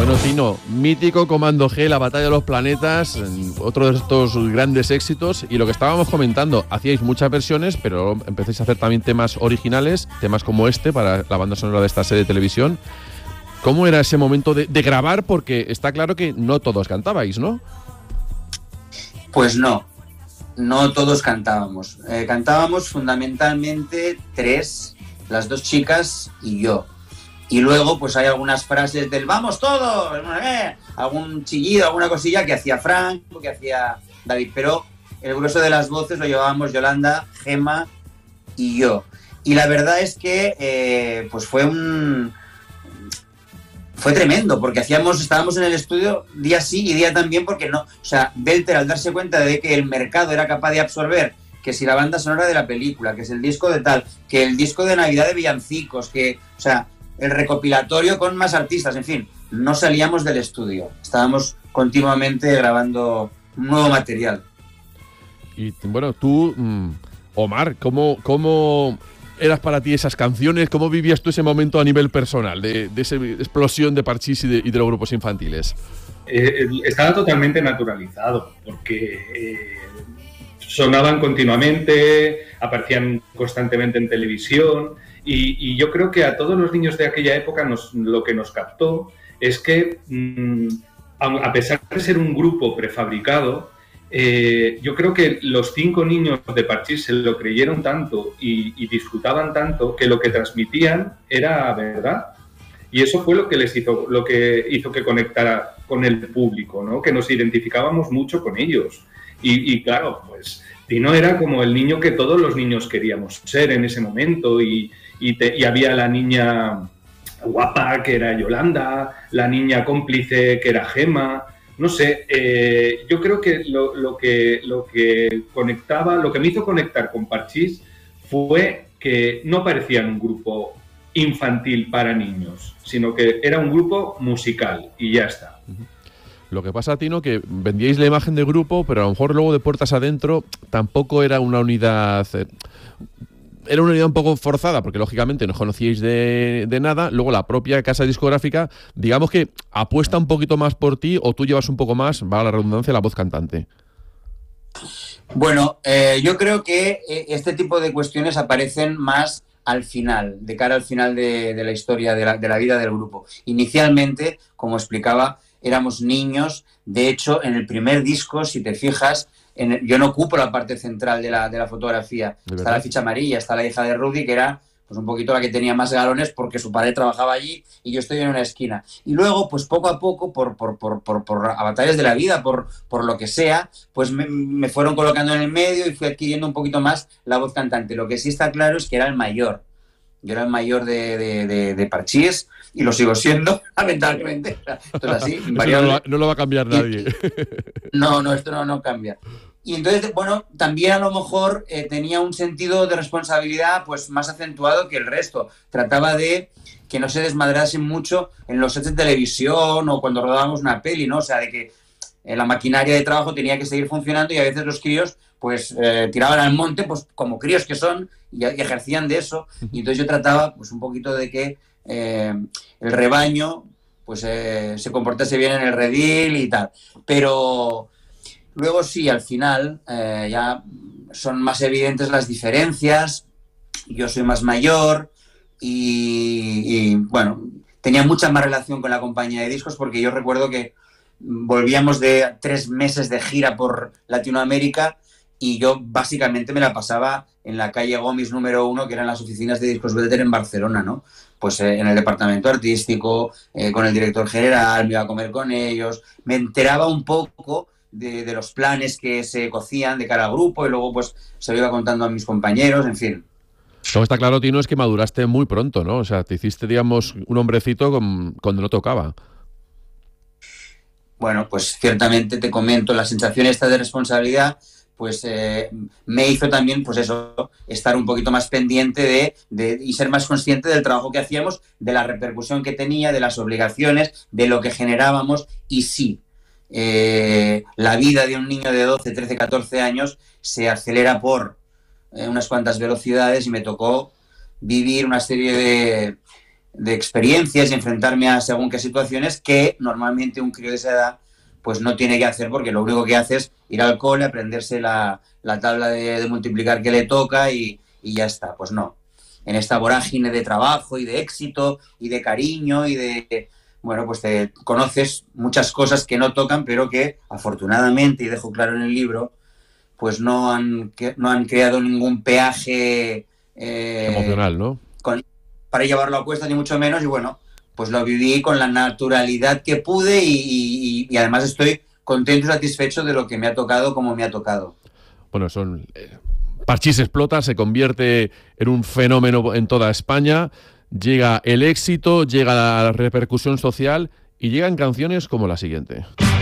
Bueno, Tino, mítico Comando G, la batalla de los planetas, otro de estos grandes éxitos. Y lo que estábamos comentando, hacíais muchas versiones, pero empezáis a hacer también temas originales, temas como este para la banda sonora de esta serie de televisión. ¿Cómo era ese momento de grabar? Porque está claro que no todos cantabais, ¿no? Pues no todos cantábamos. Cantábamos fundamentalmente tres, las dos chicas y yo. Y luego pues hay algunas frases del ¡vamos todos! Algún chillido, alguna cosilla que hacía Frank, que hacía David, pero el grueso de las voces lo llevábamos Yolanda, Gemma y yo. Y la verdad es que pues fue tremendo, porque estábamos en el estudio día sí y día también, porque no, o sea, Belter, al darse cuenta de que el mercado era capaz de absorber que si la banda sonora de la película, que es el disco de tal, que el disco de Navidad de villancicos, que, o sea, el recopilatorio con más artistas, en fin, no salíamos del estudio, estábamos continuamente grabando un nuevo material. Y bueno, tú, Omar, ¿cómo eras para ti esas canciones? ¿Cómo vivías tú ese momento a nivel personal de esa explosión de Parchís y de los grupos infantiles? Estaba totalmente naturalizado, porque sonaban continuamente, aparecían constantemente en televisión. Y yo creo que a todos los niños de aquella época lo que nos captó es que, a pesar de ser un grupo prefabricado, yo creo que los 5 niños de Parchís se lo creyeron tanto y disfrutaban tanto que lo que transmitían era verdad. Y eso fue lo que hizo que conectara con el público, ¿no? Que nos identificábamos mucho con ellos. Y claro, pues Tino era como el niño que todos los niños queríamos ser en ese momento, y había la niña guapa que era Yolanda, la niña cómplice que era Gemma, no sé, yo creo que lo que conectaba, lo que me hizo conectar con Parchís fue que no parecían un grupo infantil para niños, sino que era un grupo musical y ya está. Lo que pasa, Tino, que vendíais la imagen de grupo, pero a lo mejor luego de puertas adentro tampoco era una unidad... Era una unidad un poco forzada, porque lógicamente no conocíais de nada. Luego la propia casa discográfica, digamos que apuesta un poquito más por ti, o tú llevas un poco más, va la redundancia, la voz cantante. Bueno, yo creo que este tipo de cuestiones aparecen más al final, de cara al final de la historia de la vida del grupo. Inicialmente, como explicaba, éramos niños. De hecho, en el primer disco, si te fijas, yo no ocupo la parte central de la fotografía. Está la ficha amarilla, está la hija de Rudy, que era pues un poquito la que tenía más galones porque su padre trabajaba allí y yo estoy en una esquina. Y luego, pues poco a poco, por batallas de la vida, por lo que sea, pues me fueron colocando en el medio y fui adquiriendo un poquito más la voz cantante. Lo que sí está claro es que era el mayor. Yo era el mayor de Parchís y lo sigo siendo, lamentablemente. Esto es así. No lo va a cambiar nadie. No, esto no cambia. Y entonces, bueno, también a lo mejor tenía un sentido de responsabilidad pues más acentuado que el resto. Trataba de que no se desmadrasen mucho en los sets de televisión o cuando rodábamos una peli, ¿no? O sea, de que la maquinaria de trabajo tenía que seguir funcionando y a veces los críos pues tiraban al monte, pues como críos que son, y ejercían de eso. Y entonces yo trataba pues un poquito de que el rebaño pues se comportase bien en el redil y tal. Pero luego sí, al final ya son más evidentes las diferencias. Yo soy más mayor y bueno, tenía mucha más relación con la compañía de discos, porque yo recuerdo que volvíamos de 3 meses de gira por Latinoamérica y yo básicamente me la pasaba en la calle Gomis número 1, que eran las oficinas de Discos Belter en Barcelona, ¿no? Pues en el departamento artístico, con el director general, me iba a comer con ellos, me enteraba un poco de los planes que se cocían de cara al grupo y luego pues se lo iba contando a mis compañeros, en fin. Lo que está claro, Tino, es que maduraste muy pronto, ¿no? O sea, te hiciste, digamos, un hombrecito cuando no tocaba. Bueno, pues ciertamente te comento, la sensación esta de responsabilidad pues me hizo también, pues eso, estar un poquito más pendiente y ser más consciente del trabajo que hacíamos, de la repercusión que tenía, de las obligaciones, de lo que generábamos. Y sí, la vida de un niño de 12, 13, 14 años se acelera por unas cuantas velocidades y me tocó vivir una serie experiencias y enfrentarme a según qué situaciones que normalmente un crío de esa edad pues no tiene que hacer, porque lo único que hace es ir al cole, aprenderse la tabla de multiplicar que le toca y ya está. Pues no. En esta vorágine de trabajo y de éxito y de cariño y de... Bueno, pues te conoces muchas cosas que no tocan, pero que afortunadamente, y dejo claro en el libro, pues no han creado ningún peaje emocional, ¿no? Para llevarlo a cuestas, ni mucho menos, y bueno, pues lo viví con la naturalidad que pude y además estoy contento y satisfecho de lo que me ha tocado como me ha tocado. Bueno, Parchís explota, se convierte en un fenómeno en toda España, llega el éxito, llega la repercusión social y llegan canciones como la siguiente.